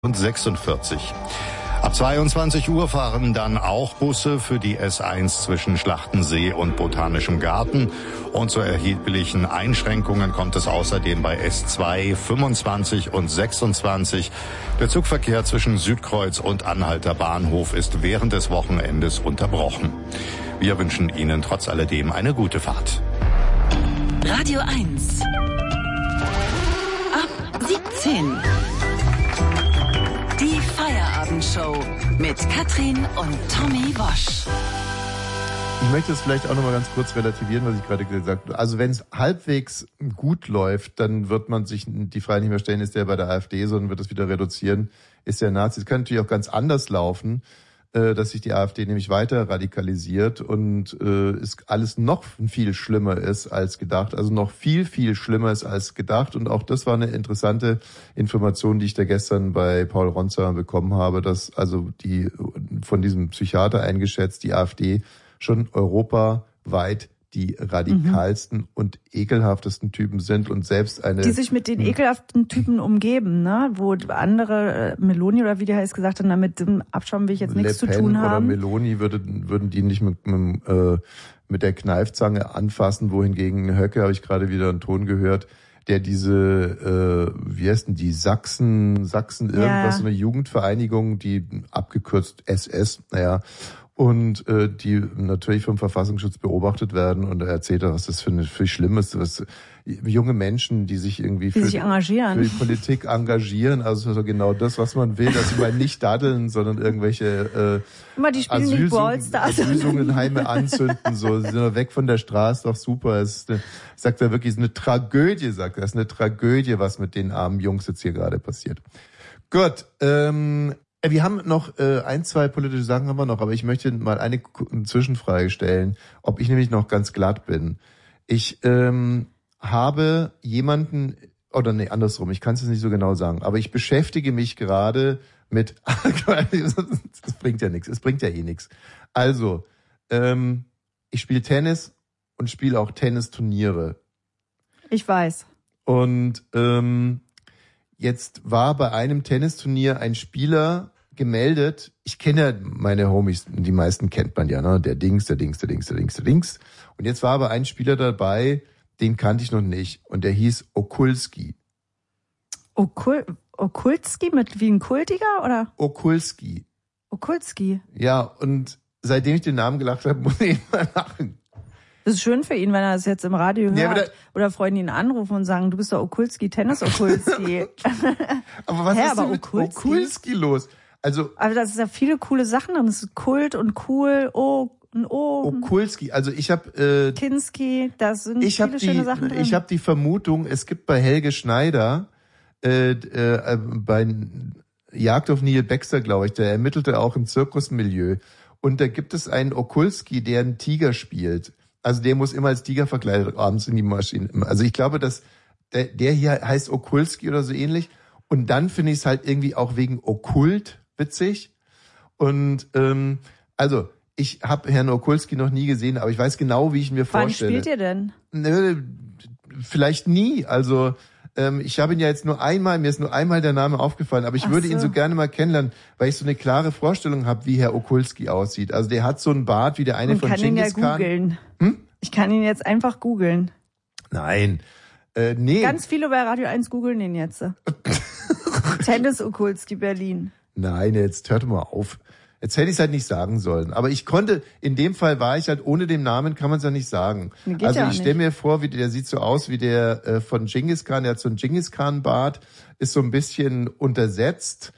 und 46. Ab 22 Uhr fahren dann auch Busse für die S1 zwischen Schlachtensee und Botanischem Garten. Und zu erheblichen Einschränkungen kommt es außerdem bei S2, 25 und 26. Der Zugverkehr zwischen Südkreuz und Anhalter Bahnhof ist während des Wochenendes unterbrochen. Wir wünschen Ihnen trotz alledem eine gute Fahrt. Radio 1. Ab 17. Die Feierabendshow mit Katrin und Tommy Wosch. Ich möchte es vielleicht auch noch mal ganz kurz relativieren, was ich gerade gesagt habe. Also wenn es halbwegs gut läuft, dann wird man sich die Frage nicht mehr stellen, ist der bei der AfD, sondern wird es wieder reduzieren, ist der Nazi. Es kann natürlich auch ganz anders laufen, dass sich die AfD nämlich weiter radikalisiert und es alles noch viel schlimmer ist als gedacht, also noch viel, viel schlimmer ist als gedacht. Und auch das war eine interessante Information, die ich da gestern bei Paul Ronzer bekommen habe, dass also die von diesem Psychiater eingeschätzt, die AfD schon europaweit die radikalsten und ekelhaftesten Typen sind und selbst eine... Die sich mit den ekelhaften Typen umgeben, ne? Wo andere, Meloni oder wie die heißt, gesagt haben, na, mit dem Abschaum will ich jetzt nichts zu tun haben. Oder Meloni würden die nicht mit der Kneifzange anfassen, wohingegen Höcke, habe ich gerade wieder einen Ton gehört, der diese, wie heißt denn die, Sachsen irgendwas, so eine Jugendvereinigung, die abgekürzt SS, und die natürlich vom Verfassungsschutz beobachtet werden, und er erzählt, was das für Schlimmes, was junge Menschen, die sich irgendwie für die Politik engagieren, also genau das, was man will, dass sie mal nicht daddeln, sondern irgendwelche Asylsuchenheime anzünden, so, sie sind weg von der Straße, doch super, sagt er wirklich, es ist eine Tragödie, sagt er, es ist eine Tragödie, was mit den armen Jungs jetzt hier gerade passiert. Gut, wir haben noch ein, zwei politische Sachen haben wir noch, aber ich möchte mal eine Zwischenfrage stellen, ob ich nämlich noch ganz glatt bin. Ich habe jemanden, oder nee, andersrum, ich kann es jetzt nicht so genau sagen, aber ich beschäftige mich gerade mit, es bringt ja nichts, es bringt ja eh nichts. Also, ich spiele Tennis und spiele auch Tennisturniere. Ich weiß. Und jetzt war bei einem Tennisturnier ein Spieler gemeldet. Ich kenne ja meine Homies, die meisten kennt man ja, ne? Der Dings. Und jetzt war aber ein Spieler dabei, den kannte ich noch nicht. Und der hieß Okulski. Okulski wie ein Kultiger, oder? Okulski. Ja, und seitdem ich den Namen gelacht habe, muss ich mal lachen. Das ist schön für ihn, wenn er das jetzt im Radio hört. Ja, oder Freunde ihn anrufen und sagen, du bist der Okulski, Tennis-Okulski. Aber was ist denn mit Okulski los? Also das ist ja viele coole Sachen drin. Das ist Kult und cool, Okulski, also ich habe... Kinski, das sind viele schöne Sachen drin. Ich habe die Vermutung, es gibt bei Helge Schneider, bei Jagd auf Neil Baxter, glaube ich, der ermittelte auch im Zirkusmilieu. Und da gibt es einen Okulski, der einen Tiger spielt. Also der muss immer als Tiger verkleidet abends in die Maschine. Also ich glaube, dass der hier heißt Okulski oder so ähnlich. Und dann finde ich es halt irgendwie auch wegen Okkult witzig. Und also ich habe Herrn Okulski noch nie gesehen, aber ich weiß genau, wie ich ihn mir vorstelle. Wann spielt ihr denn? Vielleicht nie. Also ich habe ihn ja jetzt nur einmal, mir ist nur einmal der Name aufgefallen, aber ich würde ihn so gerne mal kennenlernen, weil ich so eine klare Vorstellung habe, wie Herr Okulski aussieht. Also der hat so einen Bart wie der eine von Genghis Khan. Ich kann ihn ja googeln. Ich kann ihn jetzt einfach googeln. Nein. Nee. Ganz viele bei Radio 1 googeln ihn jetzt. Tennis Okulski Berlin. Nein, jetzt hört mal auf. Jetzt hätte ich es halt nicht sagen sollen. Aber ich konnte, in dem Fall war ich halt, ohne den Namen kann man es ja nicht sagen. Also ich stelle mir vor, der sieht so aus wie der von Genghis Khan, der hat so einen Genghis Khan Bart, ist so ein bisschen untersetzt,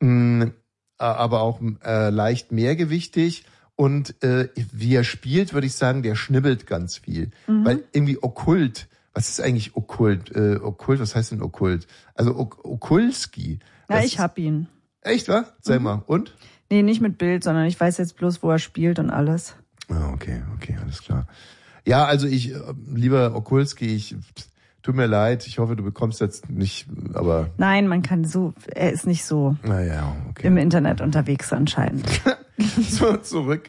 aber auch leicht mehrgewichtig. Und wie er spielt, würde ich sagen, der schnibbelt ganz viel. Weil irgendwie okkult, was ist eigentlich okkult? Was heißt denn okkult? Also Okulski. Ja, ich hab ihn. Echt, wa? Sag mal. Und? Nee, nicht mit Bild, sondern ich weiß jetzt bloß, wo er spielt und alles. Ah, okay, alles klar. Ja, also lieber Okulski, tut mir leid, ich hoffe, du bekommst jetzt nicht, aber... Nein, er ist nicht so im Internet unterwegs anscheinend. So, zurück,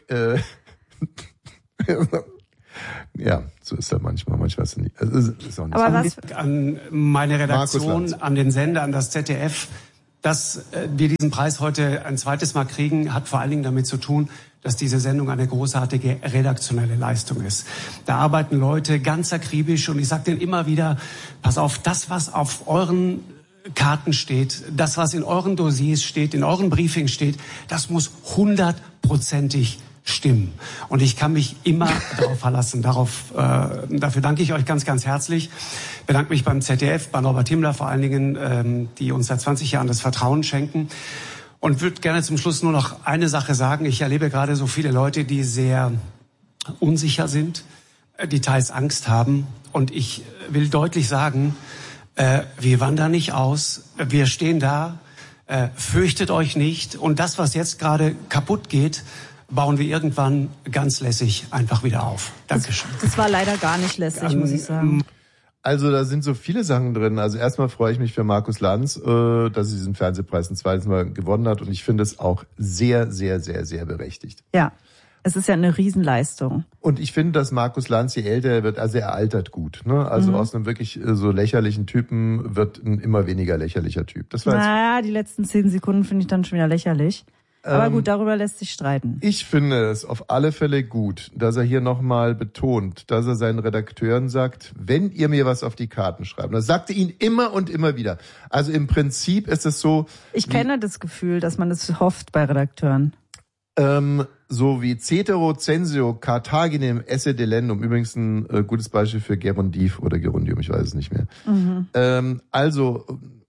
ja, so ist er manchmal ist er nicht. Also, ist auch nicht aber so. was? An meine Redaktion, an den Sender, an das ZDF. Dass wir diesen Preis heute ein zweites Mal kriegen, hat vor allen Dingen damit zu tun, dass diese Sendung eine großartige redaktionelle Leistung ist. Da arbeiten Leute ganz akribisch und ich sage denen immer wieder, pass auf, das, was auf euren Karten steht, das, was in euren Dossiers steht, in euren Briefings steht, das muss 100%ig stimmen. Und ich kann mich immer darauf verlassen. Dafür danke ich euch ganz, ganz herzlich. Ich bedanke mich beim ZDF, bei Norbert Himmler vor allen Dingen, die uns seit 20 Jahren das Vertrauen schenken. Und würde gerne zum Schluss nur noch eine Sache sagen. Ich erlebe gerade so viele Leute, die sehr unsicher sind, die teils Angst haben. Und ich will deutlich sagen, wir wandern nicht aus. Wir stehen da. Fürchtet euch nicht. Und das, was jetzt gerade kaputt geht, bauen wir irgendwann ganz lässig einfach wieder auf. Dankeschön. Das war leider gar nicht lässig, muss ich sagen. Also da sind so viele Sachen drin. Also erstmal freue ich mich für Markus Lanz, dass er diesen Fernsehpreis ein zweites Mal gewonnen hat. Und ich finde es auch sehr, sehr, sehr, sehr berechtigt. Ja, es ist ja eine Riesenleistung. Und ich finde, dass Markus Lanz, je älter er wird, also er altert gut. Ne? Also aus einem wirklich so lächerlichen Typen wird ein immer weniger lächerlicher Typ. Das war naja, die letzten 10 Sekunden finde ich dann schon wieder lächerlich. Aber gut, darüber lässt sich streiten. Ich finde es auf alle Fälle gut, dass er hier nochmal betont, dass er seinen Redakteuren sagt, wenn ihr mir was auf die Karten schreibt. Das sagte ihn immer und immer wieder. Also im Prinzip ist es so... Ich kenne das Gefühl, dass man das hofft bei Redakteuren. So wie Cetero Censeo Carthaginem esse delendum. Übrigens ein gutes Beispiel für Gerundiv oder Gerundium, ich weiß es nicht mehr. Also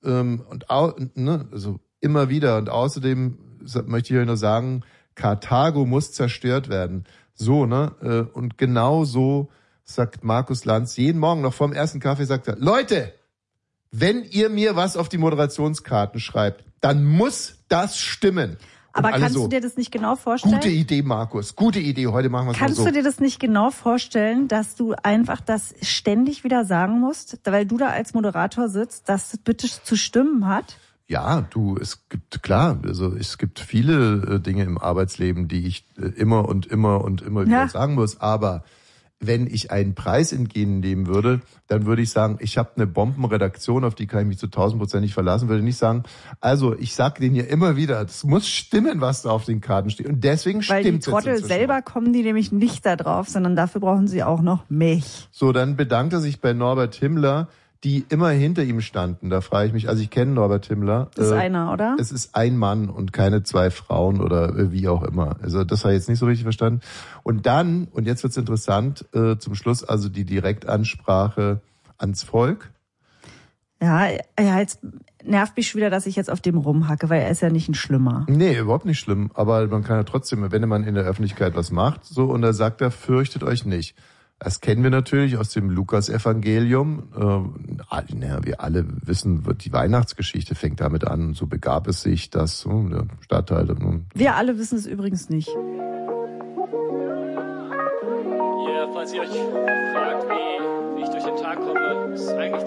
immer wieder. Und außerdem möchte ich euch nur sagen, Karthago muss zerstört werden. So, ne? Und genau so sagt Markus Lanz jeden Morgen noch vorm ersten Kaffee, sagt er, Leute, wenn ihr mir was auf die Moderationskarten schreibt, dann muss das stimmen. Aber kannst du dir das nicht genau vorstellen? Gute Idee, Markus. Gute Idee. Heute machen wir es mal so. Kannst du dir das nicht genau vorstellen, dass du einfach das ständig wieder sagen musst, weil du da als Moderator sitzt, dass das bitte zu stimmen hat? Ja, es gibt viele Dinge im Arbeitsleben, die ich immer wieder sagen muss. Aber wenn ich einen Preis entgegennehmen würde, dann würde ich sagen, ich habe eine Bombenredaktion, auf die kann ich mich zu 1000% verlassen. Würde nicht sagen, also ich sage denen hier immer wieder, das muss stimmen, was da auf den Karten steht. Und deswegen stimmt es. Weil die Trottel selber kommen die nämlich nicht da drauf, sondern dafür brauchen sie auch noch mich. So, dann bedankt er sich bei Norbert Himmler, die immer hinter ihm standen. Da frage ich mich, also ich kenne Norbert Himmler. Das ist einer, oder? Es ist ein Mann und keine 2 Frauen oder wie auch immer. Also das habe ich jetzt nicht so richtig verstanden. Und dann, und jetzt wird's interessant, zum Schluss also die Direktansprache ans Volk. Ja, jetzt nervt mich schon wieder, dass ich jetzt auf dem rumhacke, weil er ist ja nicht ein Schlimmer. Nee, überhaupt nicht schlimm. Aber man kann ja trotzdem, wenn man in der Öffentlichkeit was macht, so, und da sagt er, fürchtet euch nicht. Das kennen wir natürlich aus dem Lukas-Evangelium. Wir alle wissen, die Weihnachtsgeschichte fängt damit an. So begab es sich, dass der Stadtteil... Wir alle wissen es übrigens nicht. Falls ihr euch fragt, wie ich durch den Tag komme, ist eigentlich